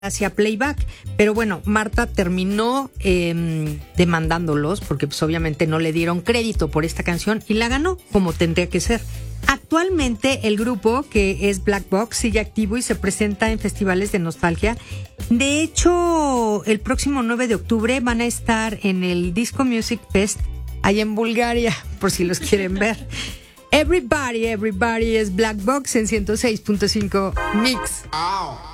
hacia playback, pero bueno, Marta terminó demandándolos porque pues obviamente no le dieron crédito por esta canción y la ganó como tendría que ser. Actualmente el grupo, que es Black Box, sigue activo y se presenta en festivales de nostalgia. De hecho, el próximo 9 de octubre van a estar en el Disco Music Fest allá en Bulgaria, por si los quieren ver. Everybody es Black Box en 106.5 Mix.